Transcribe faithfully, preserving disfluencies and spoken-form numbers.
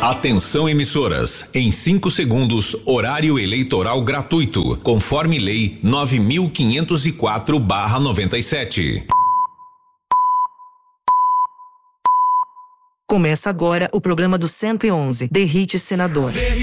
Atenção emissoras, em cinco segundos, horário eleitoral gratuito, conforme lei nove mil quinhentos e quatro barra noventa e sete. Começa agora o programa do cento e onze, The Hit Senador.